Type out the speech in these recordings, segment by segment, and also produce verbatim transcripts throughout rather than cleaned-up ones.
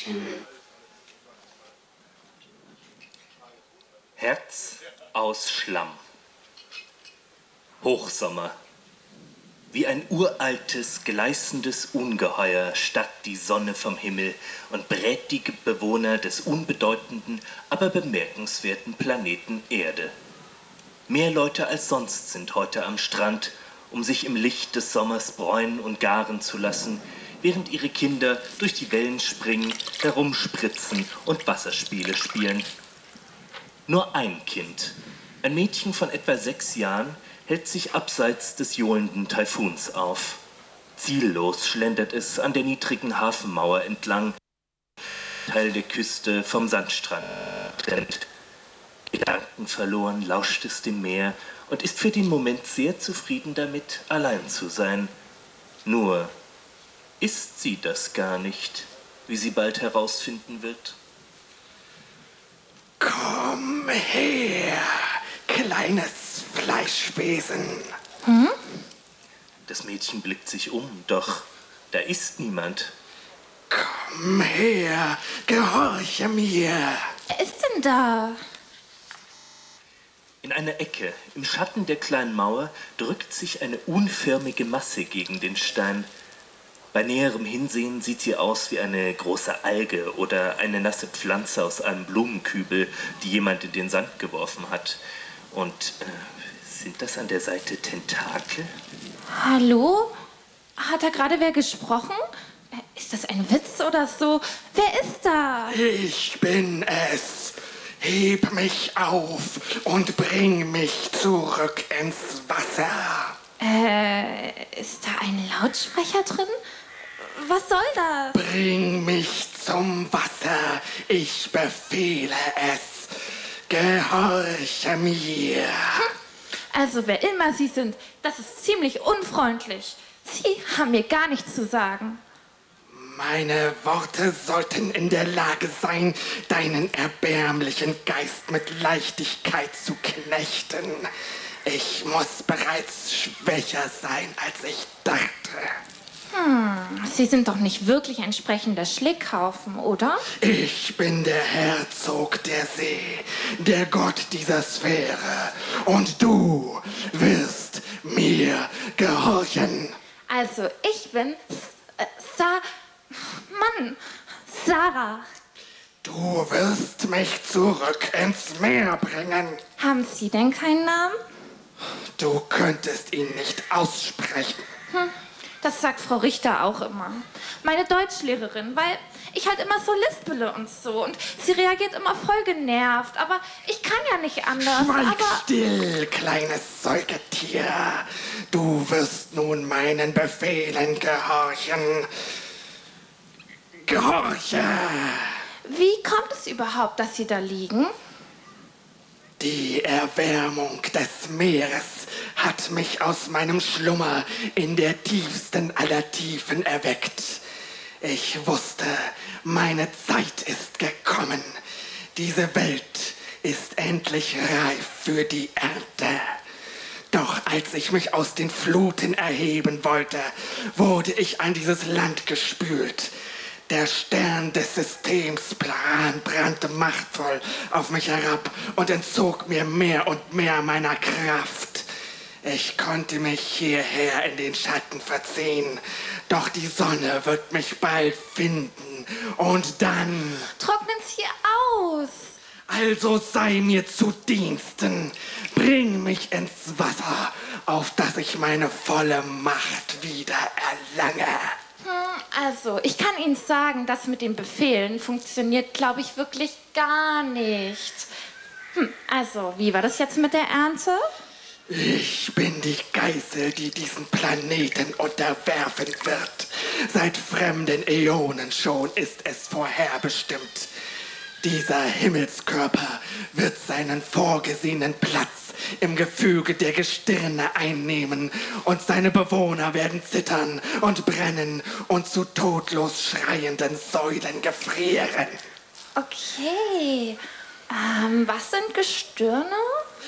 Mädchen. Herz aus Schlamm. Hochsommer. Wie ein uraltes, gleißendes Ungeheuer starrt die Sonne vom Himmel und brät die Bewohner des unbedeutenden, aber bemerkenswerten Planeten Erde. Mehr Leute als sonst sind heute am Strand, um sich im Licht des Sommers bräunen und garen zu lassen, während ihre Kinder durch die Wellen springen, herumspritzen und Wasserspiele spielen. Nur ein Kind, ein Mädchen von etwa sechs Jahren, hält sich abseits des johlenden Taifuns auf. Ziellos schlendert es an der niedrigen Hafenmauer entlang, Teil der Küste vom Sandstrand trennt. Gedankenverloren lauscht es dem Meer und ist für den Moment sehr zufrieden damit, allein zu sein. Nur ist sie das gar nicht, wie sie bald herausfinden wird. Komm her, kleines Fleischwesen. Hm? Das Mädchen blickt sich um, doch da ist niemand. Komm her, gehorche mir. Wer ist denn da? In einer Ecke, im Schatten der kleinen Mauer, drückt sich eine unförmige Masse gegen den Stein. Bei näherem Hinsehen sieht sie aus wie eine große Alge oder eine nasse Pflanze aus einem Blumenkübel, die jemand in den Sand geworfen hat. Und äh, sind das an der Seite Tentakel? Hallo? Hat da gerade wer gesprochen? Ist das ein Witz oder so? Wer ist da? Ich bin es. Heb mich auf und bring mich zurück ins Wasser. Äh, ist da ein Lautsprecher drin? Was soll das? Bring mich zum Wasser. Ich befehle es. Gehorche mir. Also, wer immer Sie sind, das ist ziemlich unfreundlich. Sie haben mir gar nichts zu sagen. Meine Worte sollten in der Lage sein, deinen erbärmlichen Geist mit Leichtigkeit zu knechten. Ich muss bereits schwächer sein, als ich dachte. Hm, Sie sind doch nicht wirklich ein sprechender Schlickhaufen, oder? Ich bin der Herzog der See, der Gott dieser Sphäre. Und du wirst mir gehorchen. Also, ich bin äh, Sa... Mann, Sarah. Du wirst mich zurück ins Meer bringen. Haben Sie denn keinen Namen? Du könntest ihn nicht aussprechen. Hm, das sagt Frau Richter auch immer. Meine Deutschlehrerin, weil ich halt immer so lispele und so. Und sie reagiert immer voll genervt. Aber ich kann ja nicht anders. Schweig aber still, kleines Säugetier. Du wirst nun meinen Befehlen gehorchen. Gehorche! Wie kommt es überhaupt, dass Sie da liegen? Die Erwärmung des Meeres hat mich aus meinem Schlummer in der tiefsten aller Tiefen erweckt. Ich wusste, meine Zeit ist gekommen. Diese Welt ist endlich reif für die Ernte. Doch als ich mich aus den Fluten erheben wollte, wurde ich an dieses Land gespült. Der Stern des Systems Plan brannte machtvoll auf mich herab und entzog mir mehr und mehr meiner Kraft. Ich konnte mich hierher in den Schatten verziehen, doch die Sonne wird mich bald finden und dann... Trocknen Sie aus! Also sei mir zu Diensten, bring mich ins Wasser, auf dass ich meine volle Macht wieder erlange. Also, ich kann Ihnen sagen, das mit den Befehlen funktioniert, glaube ich, wirklich gar nicht. Hm, also, wie war das jetzt mit der Ernte? Ich bin die Geißel, die diesen Planeten unterwerfen wird. Seit fremden Äonen schon ist es vorherbestimmt. Dieser Himmelskörper wird seinen vorgesehenen Platz im Gefüge der Gestirne einnehmen und seine Bewohner werden zittern und brennen und zu todlos schreienden Säulen gefrieren. Okay, ähm, was sind Gestirne?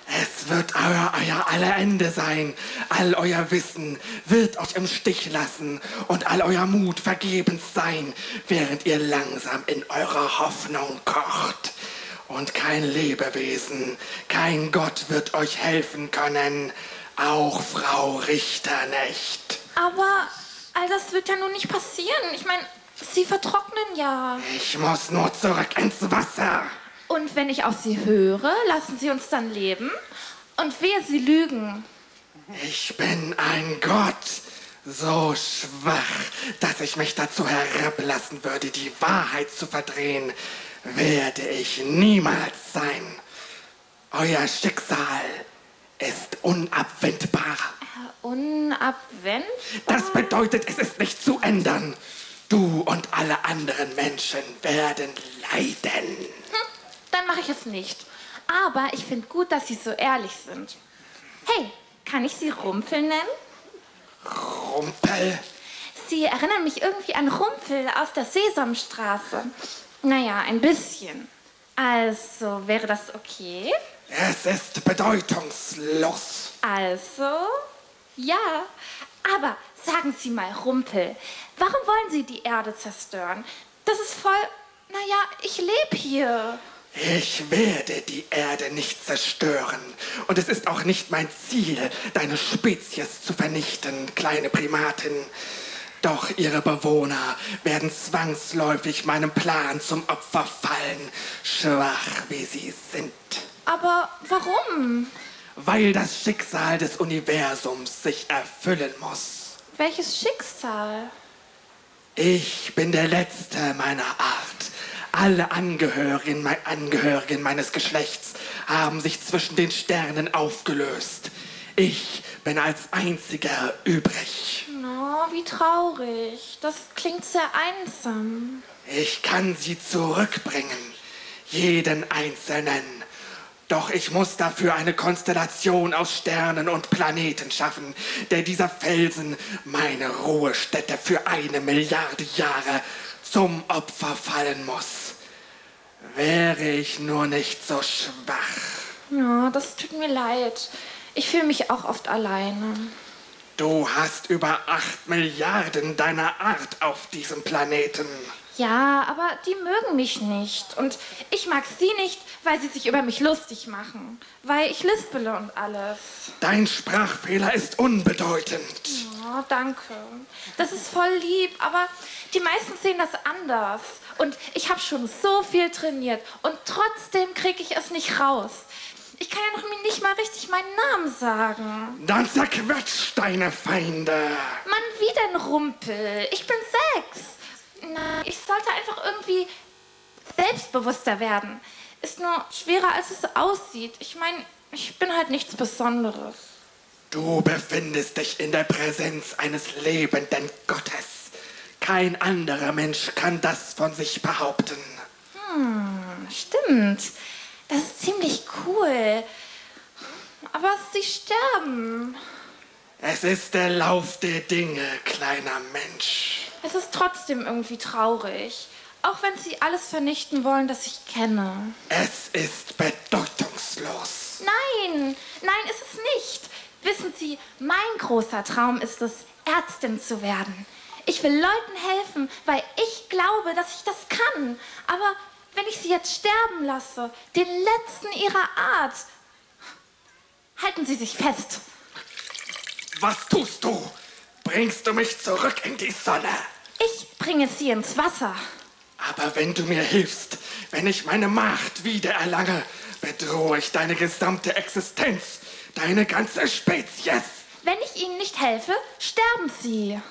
Es wird euer, euer aller Ende sein. All euer Wissen wird euch im Stich lassen und all euer Mut vergebens sein, während ihr langsam in eurer Hoffnung kocht. Und kein Lebewesen, kein Gott wird euch helfen können, auch Frau Richter nicht. Aber all das wird ja nun nicht passieren. Ich meine, sie vertrocknen ja. Ich muss nur zurück ins Wasser. Und wenn ich auf sie höre, lassen sie uns dann leben? Und wehe, sie lügen. Ich bin ein Gott, so schwach, dass ich mich dazu herablassen würde, die Wahrheit zu verdrehen, werde ich niemals sein. Euer Schicksal ist unabwendbar. Äh, unabwendbar? Das bedeutet, es ist nicht zu ändern. Du und alle anderen Menschen werden leiden. Hm, dann mache ich es nicht. Aber ich finde gut, dass Sie so ehrlich sind. Hey, kann ich Sie Rumpel nennen? Rumpel? Sie erinnern mich irgendwie an Rumpel aus der Sesamstraße. Naja, ein bisschen. Also, wäre das okay? Es ist bedeutungslos. Also, ja. Aber sagen Sie mal, Rumpel, warum wollen Sie die Erde zerstören? Das ist voll... Naja, ich lebe hier. Ich werde die Erde nicht zerstören. Und es ist auch nicht mein Ziel, deine Spezies zu vernichten, kleine Primatin. Doch ihre Bewohner werden zwangsläufig meinem Plan zum Opfer fallen, schwach wie sie sind. Aber warum? Weil das Schicksal des Universums sich erfüllen muss. Welches Schicksal? Ich bin der Letzte meiner Art. Alle Angehörigen, mein, Angehörigen meines Geschlechts haben sich zwischen den Sternen aufgelöst. Ich bin als einziger übrig. Oh, wie traurig. Das klingt sehr einsam. Ich kann sie zurückbringen, jeden Einzelnen. Doch ich muss dafür eine Konstellation aus Sternen und Planeten schaffen, der dieser Felsen, meine Ruhestätte für eine Milliarde Jahre, zum Opfer fallen muss. Wäre ich nur nicht so schwach. Ja, das tut mir leid. Ich fühle mich auch oft alleine. Du hast über acht Milliarden deiner Art auf diesem Planeten. Ja, aber die mögen mich nicht. Und ich mag sie nicht, weil sie sich über mich lustig machen. Weil ich lispele und alles. Dein Sprachfehler ist unbedeutend. Oh, danke. Das ist voll lieb, aber die meisten sehen das anders. Und ich habe schon so viel trainiert und trotzdem kriege ich es nicht raus. Ich kann ja noch nicht mal richtig meinen Namen sagen. Dann zerquetscht deine Feinde. Mann, wie denn Rumpel? Ich bin sechs. Na, ich sollte einfach irgendwie selbstbewusster werden. Ist nur schwerer, als es aussieht. Ich meine, ich bin halt nichts Besonderes. Du befindest dich in der Präsenz eines lebenden Gottes. Kein anderer Mensch kann das von sich behaupten. Hm, stimmt. Das ist ziemlich cool. Aber sie sterben. Es ist der Lauf der Dinge, kleiner Mensch. Es ist trotzdem irgendwie traurig. Auch wenn sie alles vernichten wollen, das ich kenne. Es ist bedeutungslos. Nein, nein, ist es nicht. Wissen Sie, mein großer Traum ist es, Ärztin zu werden. Ich will Leuten helfen, weil ich glaube, dass ich das kann. Aber wenn ich sie jetzt sterben lasse, den letzten ihrer Art, halten Sie sich fest. Was tust du? Bringst du mich zurück in die Sonne? Ich bringe Sie ins Wasser. Aber wenn du mir hilfst, wenn ich meine Macht wiedererlange, bedrohe ich deine gesamte Existenz, deine ganze Spezies. Wenn ich Ihnen nicht helfe, sterben Sie.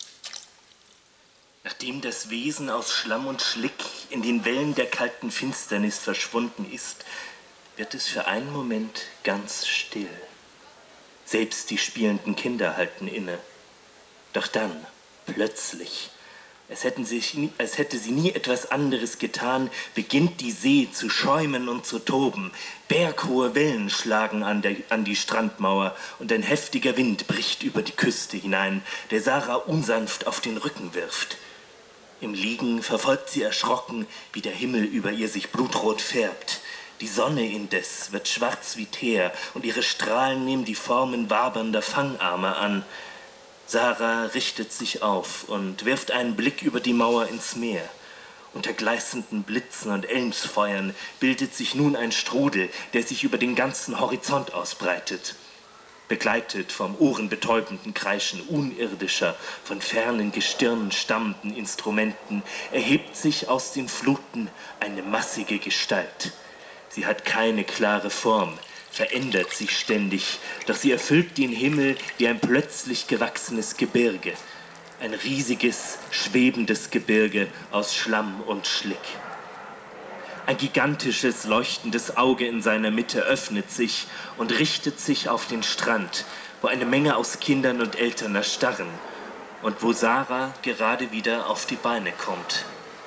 Nachdem das Wesen aus Schlamm und Schlick in den Wellen der kalten Finsternis verschwunden ist, wird es für einen Moment ganz still. Selbst die spielenden Kinder halten inne. Doch dann, plötzlich, als, hätten sie, als hätte sie nie etwas anderes getan, beginnt die See zu schäumen und zu toben. Berghohe Wellen schlagen an, der, an die Strandmauer und ein heftiger Wind bricht über die Küste hinein, der Sarah unsanft auf den Rücken wirft. Im Liegen verfolgt sie erschrocken, wie der Himmel über ihr sich blutrot färbt. Die Sonne indes wird schwarz wie Teer und ihre Strahlen nehmen die Formen wabernder Fangarme an. Sarah richtet sich auf und wirft einen Blick über die Mauer ins Meer. Unter gleißenden Blitzen und Elmsfeuern bildet sich nun ein Strudel, der sich über den ganzen Horizont ausbreitet. Begleitet vom ohrenbetäubenden Kreischen unirdischer, von fernen Gestirnen stammenden Instrumenten, erhebt sich aus den Fluten eine massige Gestalt. Sie hat keine klare Form, verändert sich ständig, doch sie erfüllt den Himmel wie ein plötzlich gewachsenes Gebirge. Ein riesiges, schwebendes Gebirge aus Schlamm und Schlick. Ein gigantisches, leuchtendes Auge in seiner Mitte öffnet sich und richtet sich auf den Strand, wo eine Menge aus Kindern und Eltern erstarren und wo Sarah gerade wieder auf die Beine kommt.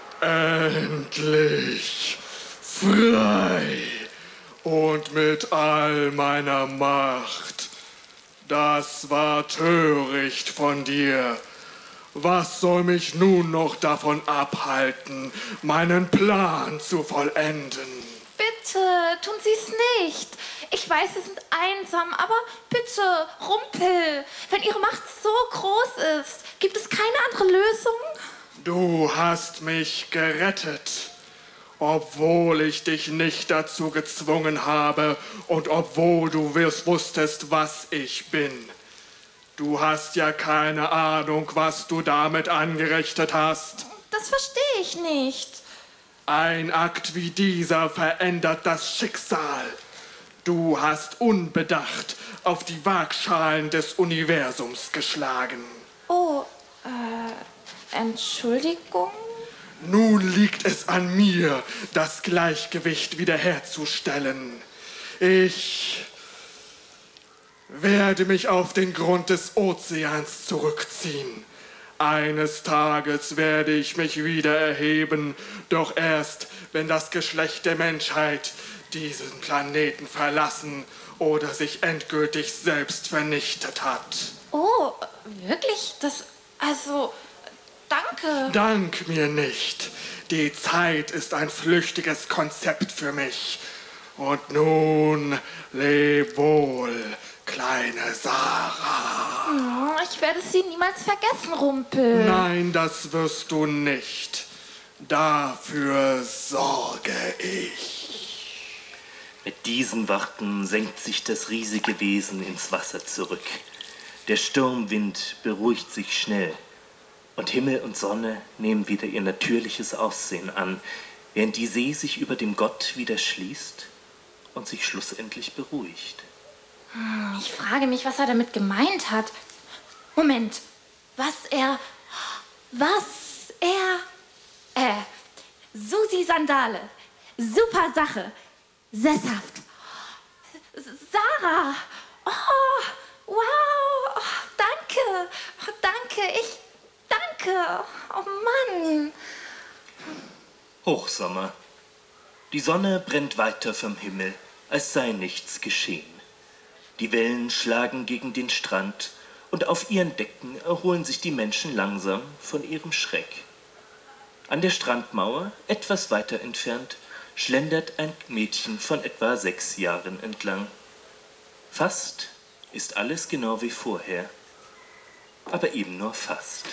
Endlich frei und mit all meiner Macht. Das war töricht von dir. Was soll mich nun noch davon abhalten, meinen Plan zu vollenden? Bitte, tun Sie es nicht. Ich weiß, Sie sind einsam, aber bitte, Rumpel. Wenn Ihre Macht so groß ist, gibt es keine andere Lösung? Du hast mich gerettet, obwohl ich dich nicht dazu gezwungen habe und obwohl du wusstest, was ich bin. Du hast ja keine Ahnung, was du damit angerichtet hast. Das verstehe ich nicht. Ein Akt wie dieser verändert das Schicksal. Du hast unbedacht auf die Waagschalen des Universums geschlagen. Oh, äh, Entschuldigung? Nun liegt es an mir, das Gleichgewicht wiederherzustellen. Ich werde mich auf den Grund des Ozeans zurückziehen. Eines Tages werde ich mich wieder erheben, doch erst, wenn das Geschlecht der Menschheit diesen Planeten verlassen oder sich endgültig selbst vernichtet hat. Oh, wirklich? Das, also, danke. Dank mir nicht. Die Zeit ist ein flüchtiges Konzept für mich. Und nun, leb wohl, kleine Sarah. Oh, ich werde Sie niemals vergessen, Rumpel. Nein, das wirst du nicht. Dafür sorge ich. Mit diesen Worten senkt sich das riesige Wesen ins Wasser zurück. Der Sturmwind beruhigt sich schnell und Himmel und Sonne nehmen wieder ihr natürliches Aussehen an, während die See sich über dem Gott wieder schließt und sich schlussendlich beruhigt. Hm, ich frage mich, was er damit gemeint hat. Moment, was er, was er, äh, Susi Sandale, super Sache, sesshaft, Sarah, oh, wow, oh, danke, oh, danke, ich, danke, oh Mann. Hochsommer. Die Sonne brennt weiter vom Himmel, als sei nichts geschehen. Die Wellen schlagen gegen den Strand und auf ihren Decken erholen sich die Menschen langsam von ihrem Schreck. An der Strandmauer, etwas weiter entfernt, schlendert ein Mädchen von etwa sechs Jahren entlang. Fast ist alles genau wie vorher, aber eben nur fast.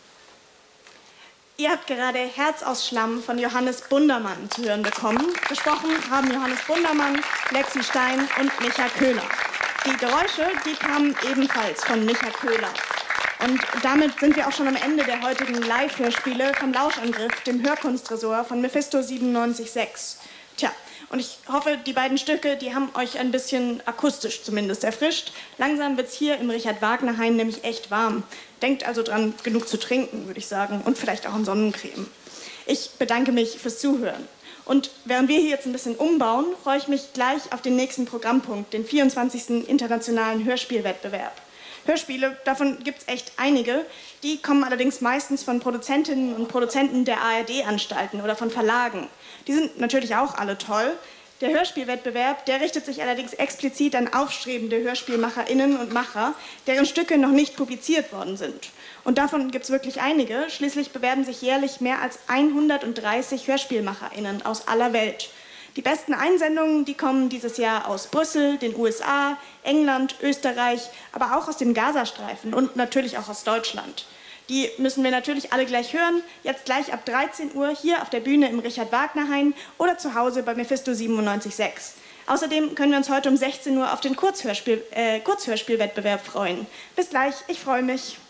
Ihr habt gerade Herz aus Schlamm von Johannes Bundermann zu hören bekommen. Gesprochen haben Johannes Bundermann, Lexi Stein und Micha Köhler. Die Geräusche, die kamen ebenfalls von Micha Köhler. Und damit sind wir auch schon am Ende der heutigen Live-Hörspiele vom Lauschangriff, dem Hörkunstressort von Mephisto siebenundneunzig Komma sechs. Tja, und ich hoffe, die beiden Stücke, die haben euch ein bisschen akustisch zumindest erfrischt. Langsam wird es hier im Richard-Wagner-Hain nämlich echt warm. Denkt also dran, genug zu trinken, würde ich sagen, und vielleicht auch an Sonnencreme. Ich bedanke mich fürs Zuhören. Und während wir hier jetzt ein bisschen umbauen, freue ich mich gleich auf den nächsten Programmpunkt, den vierundzwanzigsten Internationalen Hörspielwettbewerb. Hörspiele, davon gibt es echt einige. Die kommen allerdings meistens von Produzentinnen und Produzenten der A R D-Anstalten oder von Verlagen. Die sind natürlich auch alle toll. Der Hörspielwettbewerb, der richtet sich allerdings explizit an aufstrebende HörspielmacherInnen und Macher, deren Stücke noch nicht publiziert worden sind. Und davon gibt es wirklich einige. Schließlich bewerben sich jährlich mehr als hundertdreißig HörspielmacherInnen aus aller Welt. Die besten Einsendungen, die kommen dieses Jahr aus Brüssel, den U S A, England, Österreich, aber auch aus dem Gazastreifen und natürlich auch aus Deutschland. Die müssen wir natürlich alle gleich hören, jetzt gleich ab dreizehn Uhr hier auf der Bühne im Richard-Wagner-Hain oder zu Hause bei Mephisto siebenundneunzig Komma sechs. Außerdem können wir uns heute um sechzehn Uhr auf den Kurzhörspiel, äh, Kurzhörspielwettbewerb freuen. Bis gleich, ich freue mich.